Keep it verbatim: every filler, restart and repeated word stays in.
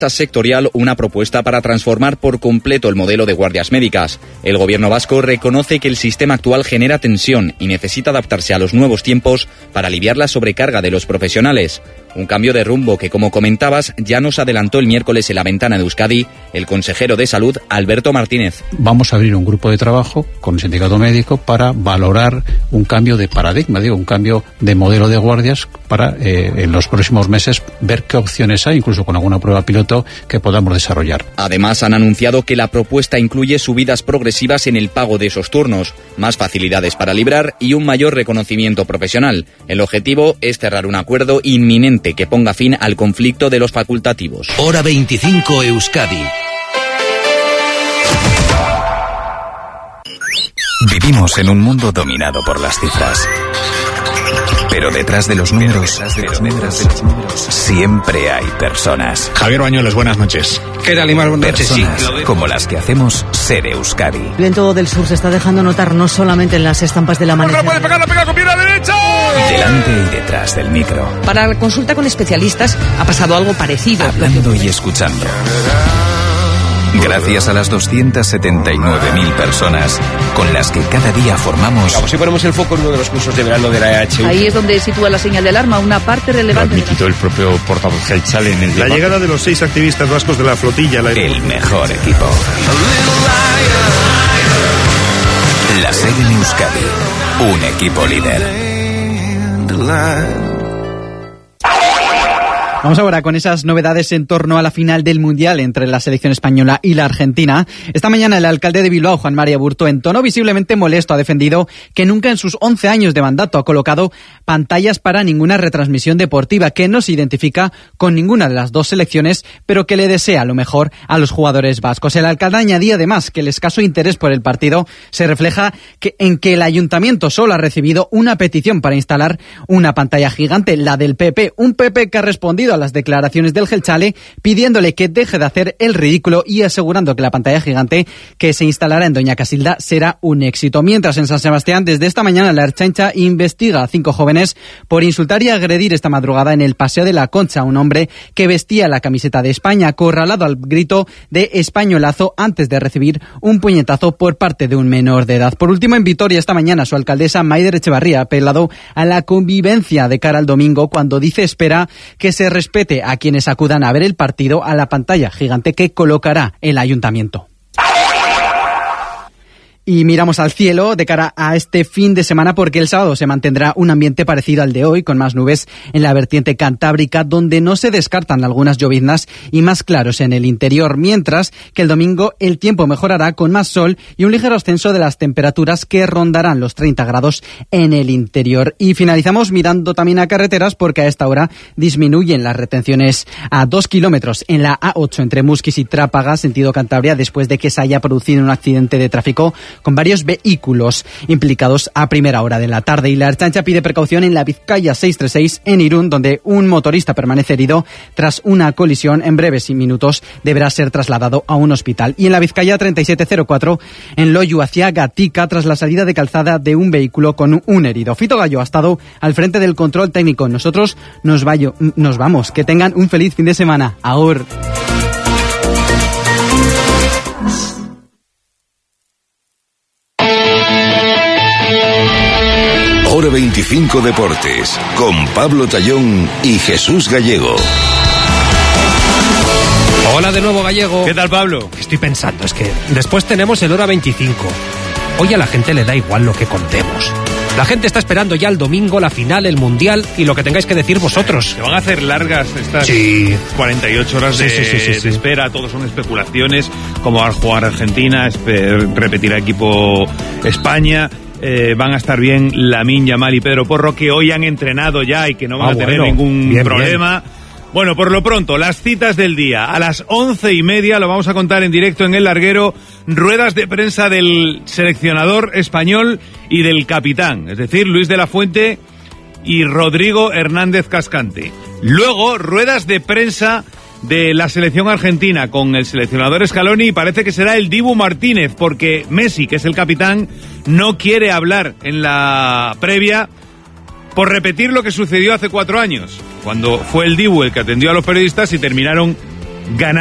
sectorial una propuesta para transformar por completo el modelo de guardias médicas. El gobierno vasco reconoce que el sistema actual genera tensión y necesita adaptarse a los nuevos tiempos para aliviar la sobrecarga de los profesionales. Un cambio de rumbo que, como comentabas, ya nos adelantó el miércoles en la ventana de Euskadi el consejero de Salud, Alberto Martínez. Vamos a abrir un grupo de trabajo con el sindicato médico para valorar un cambio de paradigma, digo, un cambio de modelo de guardias para eh, en los próximos meses ver qué opciones hay, incluso con alguna prueba piloto que podamos desarrollar. Además, han anunciado que la propuesta incluye subidas progresivas en el pago de esos turnos, más facilidades para librar y un mayor reconocimiento profesional. El objetivo es cerrar un acuerdo inminente que ponga fin al conflicto de los facultativos. Hora veinticinco Euskadi. Vivimos en un mundo dominado por las cifras. Pero detrás de los números, detrás de los números, de los números siempre hay personas. Javier Bañuelos, buenas noches. ¿Qué tal, Imar? Buenas noches. Personas Sí, como las que hacemos Ser Euskadi. El viento del sur se está dejando notar no solamente en las estampas del amanecer. ¡No puede pegar, la pega con pierna derecha! Delante y detrás del micro. Para la consulta con especialistas ha pasado algo parecido. Hablando y escuchando. Gracias a las doscientas setenta y nueve mil personas con las que cada día formamos... Vamos, si ponemos el foco en uno de los cursos de verano de la E H U. Ahí es donde sitúa la señal de alarma, una parte relevante. Lo ha admitido el propio portavoz Gelchale en el La llegada de los seis activistas vascos de la flotilla. La... El mejor equipo. La SER en Euskadi. Un equipo líder. Vamos ahora con esas novedades en torno a la final del Mundial entre la selección española y la argentina. Esta mañana el alcalde de Bilbao, Juan Mari Aburto, en tono visiblemente molesto, ha defendido que nunca en sus once años de mandato ha colocado pantallas para ninguna retransmisión deportiva, que no se identifica con ninguna de las dos selecciones, pero que le desea lo mejor a los jugadores vascos. El alcalde añadía además que el escaso interés por el partido se refleja que, en que el ayuntamiento solo ha recibido una petición para instalar una pantalla gigante, la del P P, un P P que ha respondido a las declaraciones del Gelchale pidiéndole que deje de hacer el ridículo y asegurando que la pantalla gigante que se instalará en Doña Casilda será un éxito. Mientras en San Sebastián, desde esta mañana la Ertzaintza investiga a cinco jóvenes por insultar y agredir esta madrugada en el Paseo de la Concha a un hombre que vestía la camiseta de España, acorralado al grito de españolazo antes de recibir un puñetazo por parte de un menor de edad. Por último, en Vitoria esta mañana su alcaldesa Maider Echevarría ha apelado a la convivencia de cara al domingo cuando dice espera que se respete a quienes acudan a ver el partido a la pantalla gigante que colocará el ayuntamiento. Y miramos al cielo de cara a este fin de semana porque el sábado se mantendrá un ambiente parecido al de hoy, con más nubes en la vertiente cantábrica, donde no se descartan algunas lloviznas y más claros en el interior, mientras que el domingo el tiempo mejorará con más sol y un ligero ascenso de las temperaturas que rondarán los treinta grados en el interior. Y finalizamos mirando también a carreteras porque a esta hora disminuyen las retenciones a dos kilómetros en la A ocho entre Musquis y Trápaga, sentido Cantabria, después de que se haya producido un accidente de tráfico con varios vehículos implicados a primera hora de la tarde. Y la Ertzaintza pide precaución en la Vizcaya seiscientos treinta y seis en Irún, donde un motorista permanece herido tras una colisión. En breves minutos deberá ser trasladado a un hospital. Y en la Vizcaya treinta y siete cero cuatro en Loiu hacia Gatica, tras la salida de calzada de un vehículo con un herido. Fito Gallo ha estado al frente del control técnico. Nosotros nos, vayo, nos vamos. Que tengan un feliz fin de semana. Agur. Hora veinticinco Deportes, con Pablo Tallón y Jesús Gallego. Hola de nuevo, Gallego. ¿Qué tal, Pablo? Estoy pensando, es que después tenemos el Hora veinticinco. Hoy a la gente le da igual lo que contemos. La gente está esperando ya el domingo, la final, el Mundial y lo que tengáis que decir vosotros. Se van a hacer largas estas sí. cuarenta y ocho horas de, sí, sí, sí, sí, sí. de espera. Todos son especulaciones. Cómo va a jugar Argentina, repetirá equipo España. Eh, van a estar bien Lamine Yamal y Pedro Porro, que hoy han entrenado ya y que no van ah, a tener bueno. ningún bien, problema. Bien. Bueno, por lo pronto, las citas del día. A las once y media lo vamos a contar en directo en El Larguero. Ruedas de prensa del seleccionador español y del capitán, es decir, Luis de la Fuente y Rodrigo Hernández Cascante. Luego, ruedas de prensa de la selección argentina con el seleccionador Scaloni, y parece que será el Dibu Martínez, porque Messi, que es el capitán, no quiere hablar en la previa por repetir lo que sucedió hace cuatro años, cuando fue el Dibu el que atendió a los periodistas y terminaron ganar